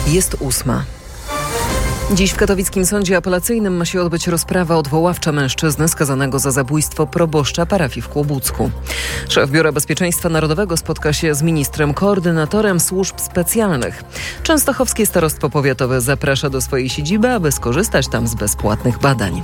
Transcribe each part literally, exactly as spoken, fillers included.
Jest ósma. Dziś w katowickim sądzie apelacyjnym ma się odbyć rozprawa odwoławcza mężczyzny skazanego za zabójstwo proboszcza parafii w Kłobucku. Szef Biura Bezpieczeństwa Narodowego spotka się z ministrem koordynatorem służb specjalnych. Częstochowskie Starostwo Powiatowe zaprasza do swojej siedziby, aby skorzystać tam z bezpłatnych badań.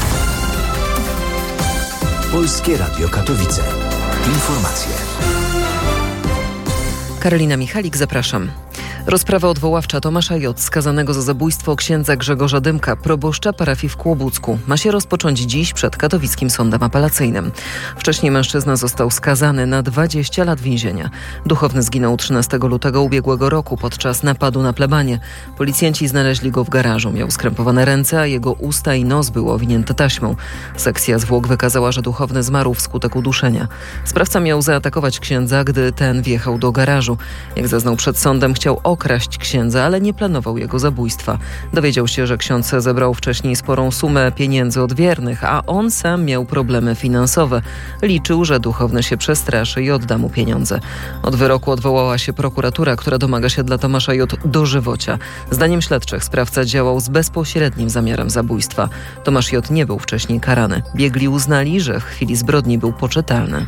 Polskie Radio Katowice. Informacje. Karolina Michalik, zapraszam. Rozprawa odwoławcza Tomasza J., skazanego za zabójstwo księdza Grzegorza Dymka, proboszcza parafii w Kłobucku, ma się rozpocząć dziś przed katowickim sądem apelacyjnym. Wcześniej mężczyzna został skazany na dwadzieścia lat więzienia. Duchowny zginął trzynastego lutego ubiegłego roku podczas napadu na plebanię. Policjanci znaleźli go w garażu. Miał skrępowane ręce, a jego usta i nos były owinięte taśmą. Sekcja zwłok wykazała, że duchowny zmarł wskutek uduszenia. Sprawca miał zaatakować księdza, gdy ten wjechał do garażu. Jak zeznał przed sądem, chciał okraść księdza, ale nie planował jego zabójstwa. Dowiedział się, że ksiądz zebrał wcześniej sporą sumę pieniędzy od wiernych, a on sam miał problemy finansowe. Liczył, że duchowny się przestraszy i odda mu pieniądze. Od wyroku odwołała się prokuratura, która domaga się dla Tomasza J. dożywocia. Zdaniem śledczych sprawca działał z bezpośrednim zamiarem zabójstwa. Tomasz J. nie był wcześniej karany. Biegli uznali, że w chwili zbrodni był poczytalny.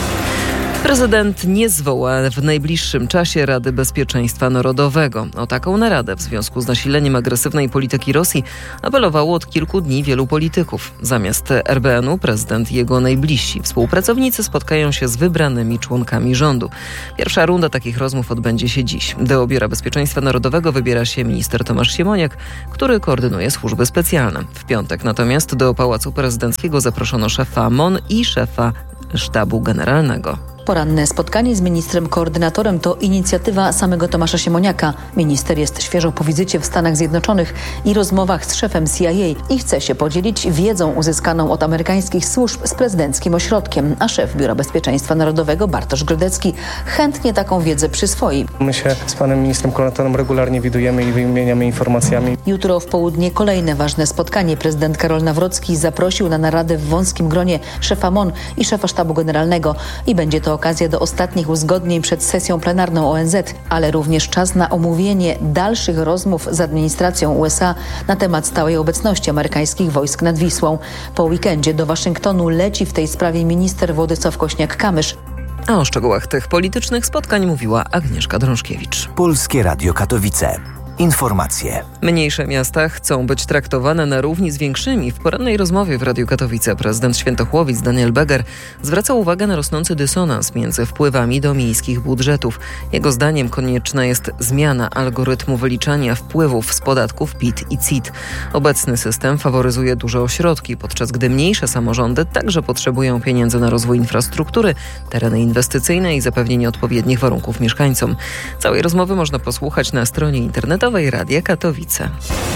Prezydent nie zwoła w najbliższym czasie Rady Bezpieczeństwa Narodowego. O taką naradę w związku z nasileniem agresywnej polityki Rosji apelowało od kilku dni wielu polityków. Zamiast R B N u prezydent i jego najbliżsi współpracownicy spotkają się z wybranymi członkami rządu. Pierwsza runda takich rozmów odbędzie się dziś. Do Biura Bezpieczeństwa Narodowego wybiera się minister Tomasz Siemoniak, który koordynuje służby specjalne. W piątek natomiast do Pałacu Prezydenckiego zaproszono szefa M O N i szefa Sztabu Generalnego. Poranne spotkanie z ministrem koordynatorem to inicjatywa samego Tomasza Siemoniaka. Minister jest świeżo po wizycie w Stanach Zjednoczonych i rozmowach z szefem C I A i chce się podzielić wiedzą uzyskaną od amerykańskich służb z prezydenckim ośrodkiem, a szef Biura Bezpieczeństwa Narodowego Bartosz Grodecki chętnie taką wiedzę przyswoi. My się z panem ministrem koordynatorem regularnie widujemy i wymieniamy informacjami. Jutro w południe kolejne ważne spotkanie. Prezydent Karol Nawrocki zaprosił na naradę w wąskim gronie szefa M O N i szefa Sztabu Generalnego i będzie to okazja do ostatnich uzgodnień przed sesją plenarną O N Z, ale również czas na omówienie dalszych rozmów z administracją U S A na temat stałej obecności amerykańskich wojsk nad Wisłą. Po weekendzie do Waszyngtonu leci w tej sprawie minister Władysław Kośniak-Kamysz. A o szczegółach tych politycznych spotkań mówiła Agnieszka Drążkiewicz. Polskie Radio Katowice. Informacje. Mniejsze miasta chcą być traktowane na równi z większymi. W porannej rozmowie w Radiu Katowice prezydent Świętochłowic Daniel Beger zwraca uwagę na rosnący dysonans między wpływami do miejskich budżetów. Jego zdaniem konieczna jest zmiana algorytmu wyliczania wpływów z podatków P I T i C I T. Obecny system faworyzuje duże ośrodki, podczas gdy mniejsze samorządy także potrzebują pieniędzy na rozwój infrastruktury, tereny inwestycyjne i zapewnienie odpowiednich warunków mieszkańcom. Całej rozmowy można posłuchać na stronie internetowej Radia Katowice.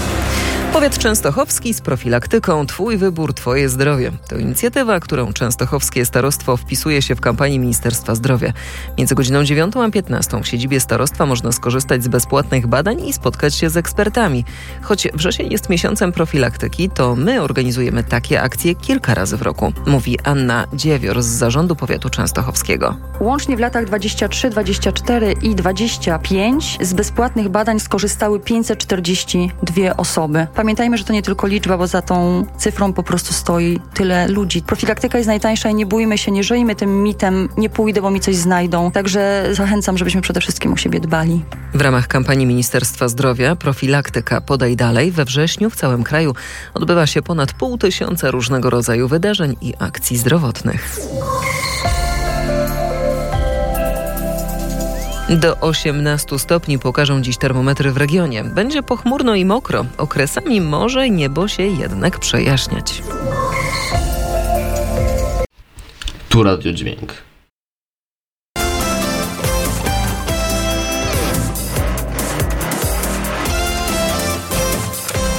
Powiat częstochowski z profilaktyką Twój wybór, Twoje zdrowie. To inicjatywa, którą częstochowskie starostwo wpisuje się w kampanię Ministerstwa Zdrowia. Między godziną dziewiątą a piętnastą w siedzibie starostwa można skorzystać z bezpłatnych badań i spotkać się z ekspertami. Choć wrzesień jest miesiącem profilaktyki, to my organizujemy takie akcje kilka razy w roku, mówi Anna Dziewior z Zarządu Powiatu Częstochowskiego. Łącznie w latach dwudziestym trzecim, dwudziestym czwartym i dwudziestym piątym z bezpłatnych badań skorzystały pięćset czterdzieści dwie osoby. Pamiętajmy, że to nie tylko liczba, bo za tą cyfrą po prostu stoi tyle ludzi. Profilaktyka jest najtańsza i nie bójmy się, nie żyjmy tym mitem, nie pójdę, bo mi coś znajdą. Także zachęcam, żebyśmy przede wszystkim o siebie dbali. W ramach kampanii Ministerstwa Zdrowia Profilaktyka Podaj Dalej we wrześniu w całym kraju odbywa się ponad pół tysiąca różnego rodzaju wydarzeń i akcji zdrowotnych. Do osiemnastu stopni pokażą dziś termometry w regionie. Będzie pochmurno i mokro. Okresami może niebo się jednak przejaśniać. Tu Radio Dźwięk.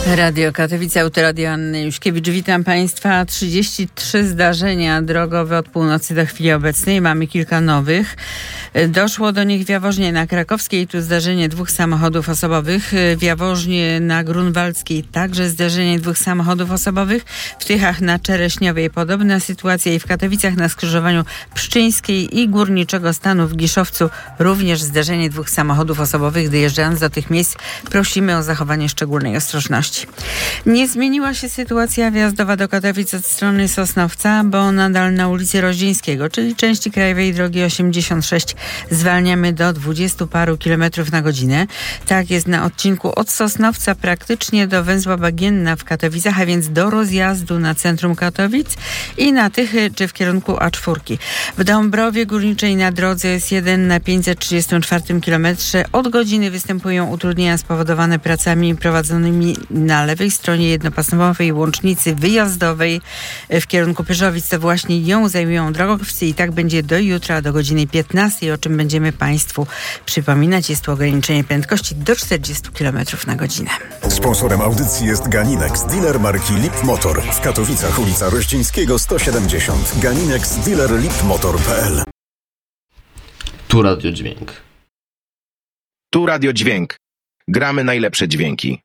Radio Katowice, Autoradio Anny Juszkiewicz. Witam Państwa. trzydzieści trzy zdarzenia drogowe od północy do chwili obecnej. Mamy kilka nowych. Doszło do nich w Jaworznie na Krakowskiej. Tu zdarzenie dwóch samochodów osobowych. W Jaworznie na Grunwaldzkiej także zdarzenie dwóch samochodów osobowych. W Tychach na Czereśniowej podobna sytuacja i w Katowicach na skrzyżowaniu Pszczyńskiej i Górniczego Stanu w Giszowcu również zdarzenie dwóch samochodów osobowych. Dojeżdżając do tych miejsc prosimy o zachowanie szczególnej ostrożności. Nie zmieniła się sytuacja wjazdowa do Katowic od strony Sosnowca, bo nadal na ulicy Roździńskiego, czyli części krajowej drogi osiemdziesiąt sześć, zwalniamy do dwudziestu paru kilometrów na godzinę. Tak jest na odcinku od Sosnowca praktycznie do węzła Bagienna w Katowicach, a więc do rozjazdu na centrum Katowic i na Tychy czy w kierunku A cztery. W Dąbrowie Górniczej na drodze S jeden na pięćset trzydziestym czwartym kilometrze od godziny występują utrudnienia spowodowane pracami prowadzonymi na lewej stronie jednopasmowej łącznicy wyjazdowej w kierunku Pyrzowic. To właśnie ją zajmują drogowcy i tak będzie do jutra, do godziny piętnastej, o czym będziemy Państwu przypominać. Jest tu ograniczenie prędkości do czterdziestu kilometrów na godzinę. Sponsorem audycji jest Ganinex, dealer marki Lip Motor. W Katowicach ulica Rościńskiego sto siedemdziesiąt. Ganinex, dealer lip motor kropka p l. Tu Radio Dźwięk. Tu Radio Dźwięk. Gramy najlepsze dźwięki.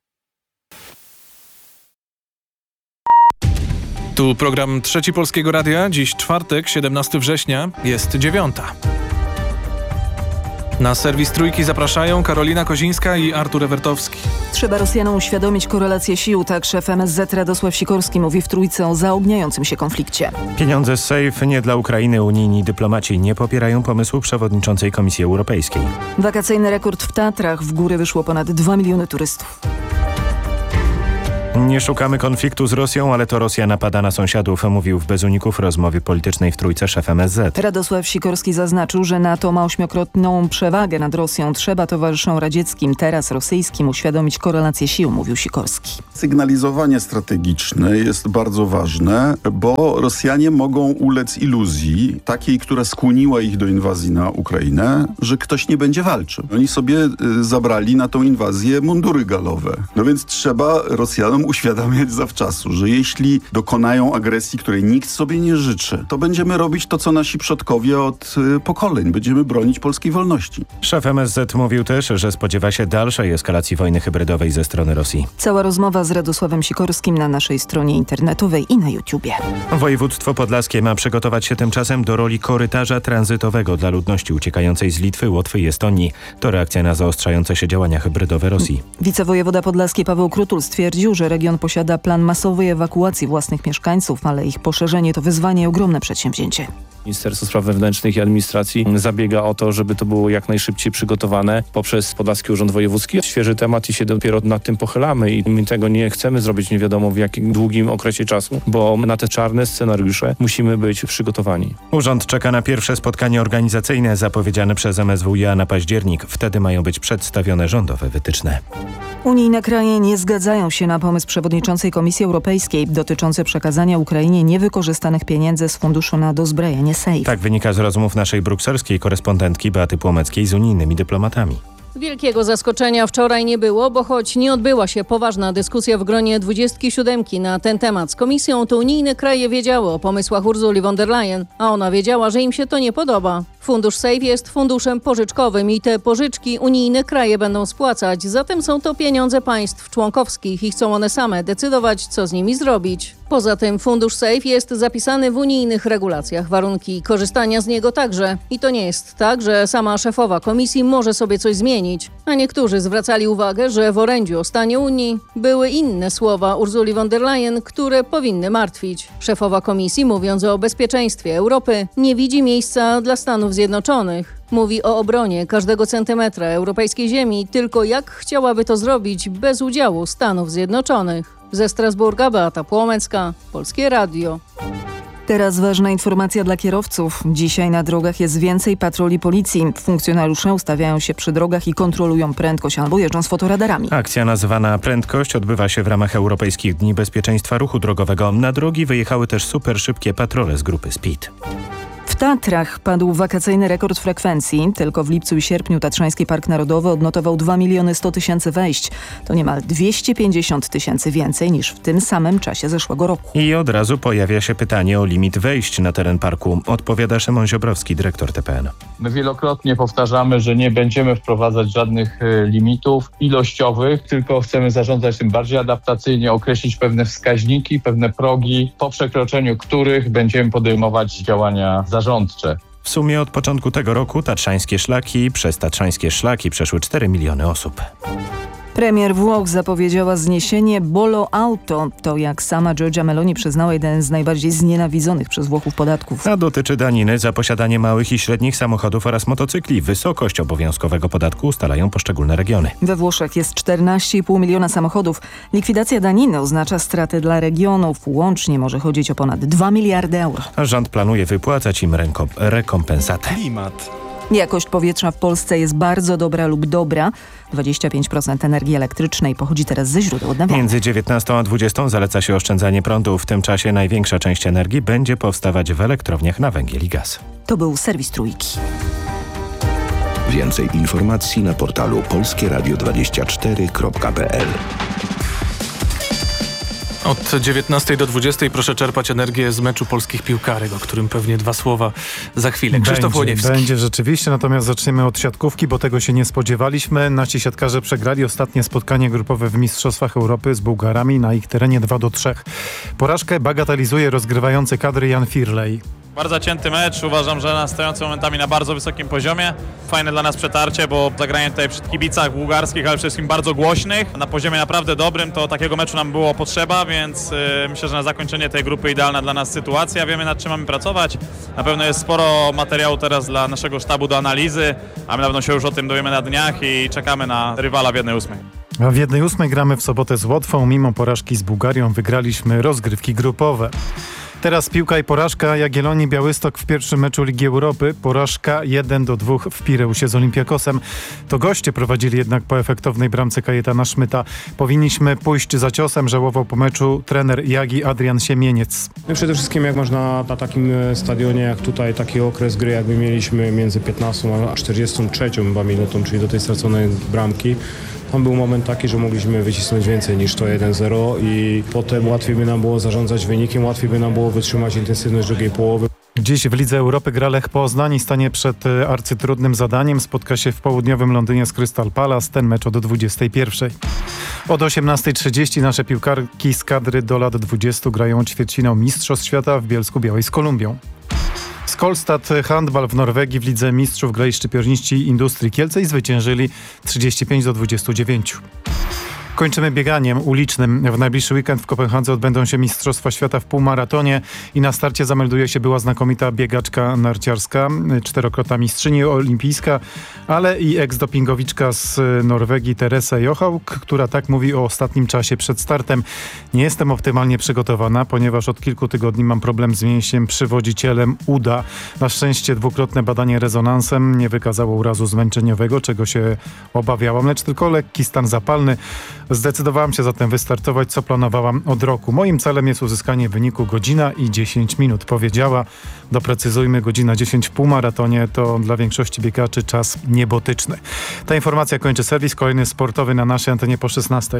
Tu program Trzeci Polskiego Radia. Dziś czwartek, siedemnastego września, jest dziewiąta. Na serwis Trójki zapraszają Karolina Kozińska i Artur Ewertowski. Trzeba Rosjanom uświadomić korelację sił, tak szef M S Z Radosław Sikorski mówi w Trójce o zaogniającym się konflikcie. Pieniądze z Safe nie dla Ukrainy. Unijni dyplomaci nie popierają pomysłu przewodniczącej Komisji Europejskiej. Wakacyjny rekord w Tatrach. W góry wyszło ponad dwa miliony turystów. Nie szukamy konfliktu z Rosją, ale to Rosja napada na sąsiadów, mówił w Bez Uników rozmowie politycznej w Trójce szef M S Z. Radosław Sikorski zaznaczył, że NATO ma ośmiokrotną przewagę nad Rosją. Trzeba towarzyszom radzieckim, teraz rosyjskim uświadomić korelację sił, mówił Sikorski. Sygnalizowanie strategiczne jest bardzo ważne, bo Rosjanie mogą ulec iluzji, takiej, która skłoniła ich do inwazji na Ukrainę, że ktoś nie będzie walczył. Oni sobie y, zabrali na tą inwazję mundury galowe. No więc trzeba Rosjanom uświadamiać zawczasu, że jeśli dokonają agresji, której nikt sobie nie życzy, to będziemy robić to, co nasi przodkowie od y, pokoleń. Będziemy bronić polskiej wolności. Szef M S Z mówił też, że spodziewa się dalszej eskalacji wojny hybrydowej ze strony Rosji. Cała rozmowa z Radosławem Sikorskim na naszej stronie internetowej i na YouTubie. Województwo podlaskie ma przygotować się tymczasem do roli korytarza tranzytowego dla ludności uciekającej z Litwy, Łotwy i Estonii. To reakcja na zaostrzające się działania hybrydowe Rosji. Wicewojewoda podlaski Paweł Krutul stwierdził, że region posiada plan masowej ewakuacji własnych mieszkańców, ale ich poszerzenie to wyzwanie i ogromne przedsięwzięcie. Ministerstwo Spraw Wewnętrznych i Administracji zabiega o to, żeby to było jak najszybciej przygotowane poprzez Podlaski Urząd Wojewódzki. Świeży temat i się dopiero nad tym pochylamy i my tego nie chcemy zrobić nie wiadomo w jakim długim okresie czasu, bo na te czarne scenariusze musimy być przygotowani. Urząd czeka na pierwsze spotkanie organizacyjne zapowiedziane przez M S W iA na październik. Wtedy mają być przedstawione rządowe wytyczne. Unijne kraje nie zgadzają się na pomysł przewodniczącej Komisji Europejskiej dotyczący przekazania Ukrainie niewykorzystanych pieniędzy z funduszu na dozbrajanie Safe. Tak wynika z rozmów naszej brukselskiej korespondentki Beaty Płomeckiej z unijnymi dyplomatami. Wielkiego zaskoczenia wczoraj nie było, bo choć nie odbyła się poważna dyskusja w gronie dwudziestki siódemki na ten temat z Komisją, to unijne kraje wiedziały o pomysłach Ursuli von der Leyen, a ona wiedziała, że im się to nie podoba. Fundusz Safe jest funduszem pożyczkowym i te pożyczki unijne kraje będą spłacać, zatem są to pieniądze państw członkowskich i chcą one same decydować, co z nimi zrobić. Poza tym fundusz Safe jest zapisany w unijnych regulacjach, warunki korzystania z niego także. I to nie jest tak, że sama szefowa komisji może sobie coś zmienić. A niektórzy zwracali uwagę, że w orędziu o stanie Unii były inne słowa Ursuli von der Leyen, które powinny martwić. Szefowa komisji, mówiąc o bezpieczeństwie Europy, nie widzi miejsca dla Stanów Zjednoczonych. Mówi o obronie każdego centymetra europejskiej ziemi, tylko jak chciałaby to zrobić bez udziału Stanów Zjednoczonych. Ze Strasburga Beata Płomecka, Polskie Radio. Teraz ważna informacja dla kierowców. Dzisiaj na drogach jest więcej patroli policji. Funkcjonariusze ustawiają się przy drogach i kontrolują prędkość albo jeżdżą z fotoradarami. Akcja nazywana Prędkość odbywa się w ramach Europejskich Dni Bezpieczeństwa Ruchu Drogowego. Na drogi wyjechały też super szybkie patrole z grupy Speed. W W Tatrach padł wakacyjny rekord frekwencji. Tylko w lipcu i sierpniu Tatrzański Park Narodowy odnotował dwa miliony sto tysięcy wejść. To niemal dwieście pięćdziesiąt tysięcy więcej niż w tym samym czasie zeszłego roku. I od razu pojawia się pytanie o limit wejść na teren parku. Odpowiada Szymon Ziobrowski, dyrektor T P N. My wielokrotnie powtarzamy, że nie będziemy wprowadzać żadnych limitów ilościowych, tylko chcemy zarządzać tym bardziej adaptacyjnie, określić pewne wskaźniki, pewne progi, po przekroczeniu których będziemy podejmować działania zarządcze. W sumie od początku tego roku tatrzańskie szlaki, przez tatrzańskie szlaki przeszły cztery miliony osób. Premier Włoch zapowiedziała zniesienie Bolo Auto. To, jak sama Giorgia Meloni przyznała, jeden z najbardziej znienawidzonych przez Włochów podatków. A dotyczy daniny za posiadanie małych i średnich samochodów oraz motocykli. Wysokość obowiązkowego podatku ustalają poszczególne regiony. We Włoszech jest czternaście i pół miliona samochodów. Likwidacja daniny oznacza straty dla regionów. Łącznie może chodzić o ponad dwa miliardy euro. A rząd planuje wypłacać im ręko- rekompensatę. Klimat. Jakość powietrza w Polsce jest bardzo dobra lub dobra. dwadzieścia pięć procent energii elektrycznej pochodzi teraz ze źródeł odnawialnych. Między dziewiętnastą a dwudziestą zaleca się oszczędzanie prądu. W tym czasie największa część energii będzie powstawać w elektrowniach na węgiel i gaz. To był serwis Trójki. Więcej informacji na portalu polskie radio dwadzieścia cztery kropka p l. Od dziewiętnastej do dwudziestej proszę czerpać energię z meczu polskich piłkarek, o którym pewnie dwa słowa za chwilę. Krzysztof będzie, Łoniewski. Będzie rzeczywiście, natomiast zaczniemy od siatkówki, bo tego się nie spodziewaliśmy. Nasi siatkarze przegrali ostatnie spotkanie grupowe w Mistrzostwach Europy z Bułgarami na ich terenie dwa do trzech. Porażkę bagatelizuje rozgrywający kadry Jan Firlej. Bardzo cięty mecz, uważam, że na stojący momentami na bardzo wysokim poziomie. Fajne dla nas przetarcie, bo zagranie tutaj przy kibicach bułgarskich, ale przede wszystkim bardzo głośnych. Na poziomie naprawdę dobrym, to takiego meczu nam było potrzeba, więc yy, myślę, że na zakończenie tej grupy idealna dla nas sytuacja. Wiemy, nad czym mamy pracować. Na pewno jest sporo materiału teraz dla naszego sztabu do analizy, a my na pewno się już o tym dowiemy na dniach i czekamy na rywala w jednej ósmej. A w jednej ósmej gramy w sobotę z Łotwą. Mimo porażki z Bułgarią wygraliśmy rozgrywki grupowe. Teraz piłka i porażka Jagiellonii Białystok w pierwszym meczu Ligi Europy. Porażka jeden do dwóch w Pireusie z Olympiakosem. To goście prowadzili jednak po efektownej bramce Kajetana Szmyta. Powinniśmy pójść za ciosem, żałował po meczu trener Jagi Adrian Siemieniec. No przede wszystkim jak można na takim stadionie jak tutaj taki okres gry jakby mieliśmy między piętnastą a czterdziestą trzecią chyba minutą, czyli do tej straconej bramki. Tam był moment taki, że mogliśmy wycisnąć więcej niż to jeden zero i potem łatwiej by nam było zarządzać wynikiem, łatwiej by nam było wytrzymać intensywność drugiej połowy. Dziś w Lidze Europy gra Lech Poznań i stanie przed arcytrudnym zadaniem. Spotka się w południowym Londynie z Crystal Palace. Ten mecz od dwudziestej pierwszej. Od osiemnastej trzydzieści nasze piłkarki z kadry do lat dwudziestu grają ćwierćfinał Mistrzostw Świata w Bielsku-Białej z Kolumbią. Skolstad Handball w Norwegii w Lidze Mistrzów grali szczypiorniści Industrii Kielce i zwyciężyli trzydzieści pięć do dwudziestu dziewięciu. Kończymy bieganiem ulicznym. W najbliższy weekend w Kopenhadze odbędą się Mistrzostwa Świata w półmaratonie i na starcie zamelduje się była znakomita biegaczka narciarska, czterokrotna mistrzyni olimpijska, ale i eks-dopingowiczka z Norwegii Teresa Johaug, która tak mówi o ostatnim czasie przed startem. Nie jestem optymalnie przygotowana, ponieważ od kilku tygodni mam problem z mięśniem przywodzicielem uda. Na szczęście dwukrotne badanie rezonansem nie wykazało urazu zmęczeniowego, czego się obawiałam, lecz tylko lekki stan zapalny. Zdecydowałam się zatem wystartować, co planowałam od roku. Moim celem jest uzyskanie wyniku godzina i dziesięć minut, powiedziała. Doprecyzujmy, godzina dziesięć w półmaratonie to dla większości biegaczy czas niebotyczny. Ta informacja kończy serwis, kolejny sportowy na naszej antenie po szesnastej.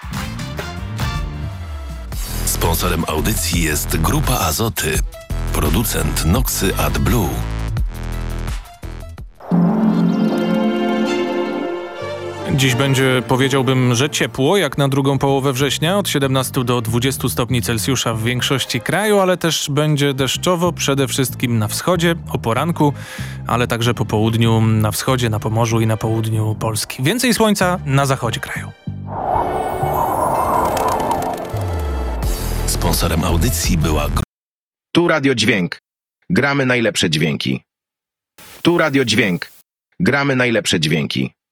Sponsorem audycji jest Grupa Azoty, producent Noxy AdBlue. Dziś będzie, powiedziałbym, że ciepło, jak na drugą połowę września, od siedemnastu do dwudziestu stopni Celsjusza w większości kraju, ale też będzie deszczowo, przede wszystkim na wschodzie, o poranku, ale także po południu na wschodzie, na Pomorzu i na południu Polski. Więcej słońca na zachodzie kraju. Sponsorem audycji była... Tu Radio Dźwięk. Gramy najlepsze dźwięki. Tu Radio Dźwięk. Gramy najlepsze dźwięki.